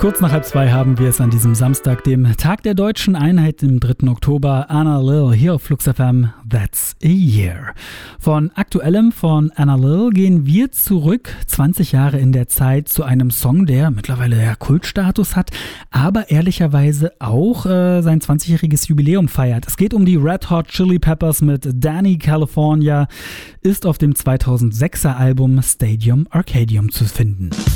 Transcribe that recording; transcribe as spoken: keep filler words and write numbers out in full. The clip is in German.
Kurz nach halb zwei haben wir es an diesem Samstag, dem Tag der Deutschen Einheit, dem dritten Oktober. Anna Lil hier auf Flux F M, That's a Year. Von Aktuellem von Anna Lil gehen wir zurück, zwanzig Jahre in der Zeit, zu einem Song, der mittlerweile ja Kultstatus hat, aber ehrlicherweise auch äh, sein zwanzigjähriges Jubiläum feiert. Es geht um die Red Hot Chili Peppers mit Danny California, ist auf dem zweitausendsechser Album Stadium Arcadium zu finden.